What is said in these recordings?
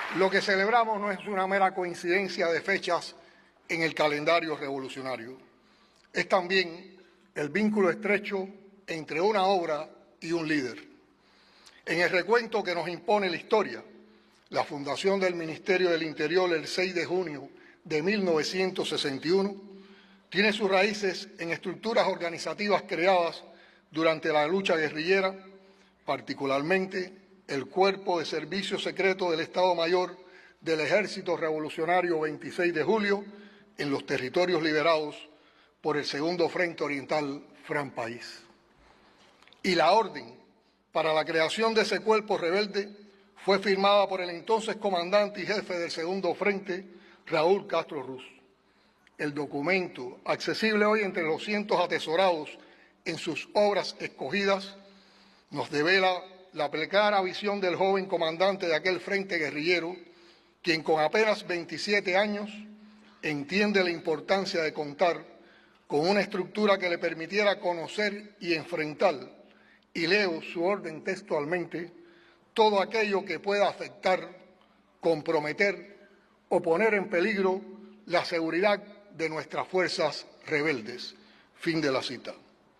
Lo que celebramos no es una mera coincidencia de fechas en el calendario revolucionario. Es también el vínculo estrecho entre una obra y un líder. En el recuento que nos impone la historia, la fundación del Ministerio del Interior el 6 de junio de 1961 tiene sus raíces en estructuras organizativas creadas durante la lucha guerrillera, particularmente el Cuerpo de Servicio Secreto del Estado Mayor del Ejército Revolucionario 26 de julio en los territorios liberados por el Segundo Frente Oriental Fran País. Y la orden para la creación de ese cuerpo rebelde fue firmada por el entonces comandante y jefe del Segundo Frente, Raúl Castro Ruz. El documento, accesible hoy entre los cientos atesorados en sus obras escogidas, nos devela la preclara visión del joven comandante de aquel frente guerrillero, quien con apenas 27 años entiende la importancia de contar con una estructura que le permitiera conocer y enfrentar, y leo su orden textualmente, todo aquello que pueda afectar, comprometer o poner en peligro la seguridad de nuestras fuerzas rebeldes. Fin de la cita.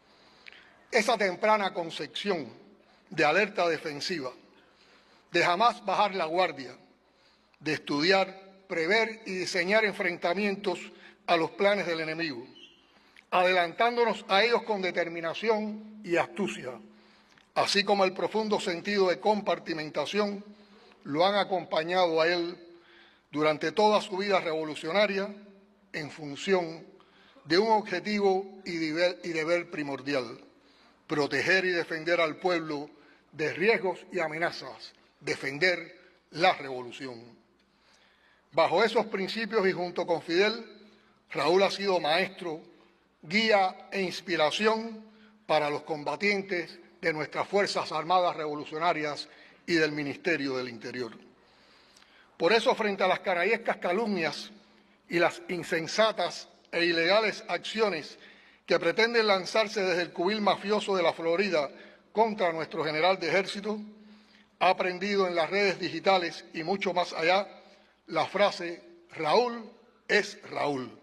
Esa temprana concepción de alerta defensiva, de jamás bajar la guardia, de estudiar, prever y diseñar enfrentamientos a los planes del enemigo, adelantándonos a ellos con determinación y astucia, así como el profundo sentido de compartimentación, lo han acompañado a él durante toda su vida revolucionaria en función de un objetivo y deber primordial: proteger y defender al pueblo de riesgos y amenazas, defender la revolución. Bajo esos principios y junto con Fidel, Raúl ha sido maestro, guía e inspiración para los combatientes de nuestras Fuerzas Armadas Revolucionarias y del Ministerio del Interior. Por eso, frente a las canallescas calumnias y las insensatas e ilegales acciones que pretenden lanzarse desde el cubil mafioso de la Florida contra nuestro general de ejército, ha aprendido en las redes digitales y mucho más allá la frase: Raúl es Raúl.